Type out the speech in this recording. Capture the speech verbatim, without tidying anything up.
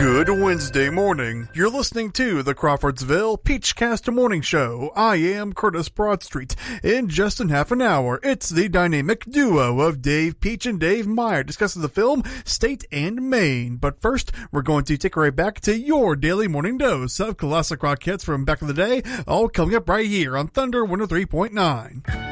Good Wednesday morning. You're listening to the Crawfordsville Peachcast Morning Show. I am Curtis Broadstreet. In just in half an hour, it's the dynamic duo of Dave Peach and Dave Meyer discussing the film State and Maine. But first, we're going to take it right back to your daily morning dose of classic rock hits from back in the day, all coming up right here on Thunder one oh three point nine.